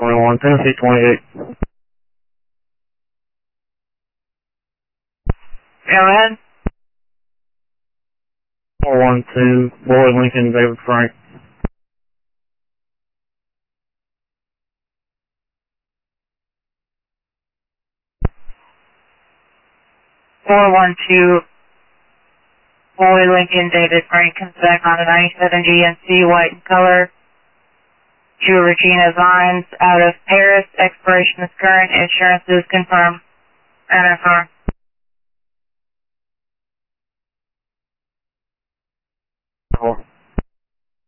21, Tennessee 28. Go ahead. 412, Lloyd Lincoln, David Frank. Boy Lincoln, David Frank comes back on a 97 GMC, white in color, to Regina Vines, out of Paris. Expiration is current. Insurance is confirmed. NFR.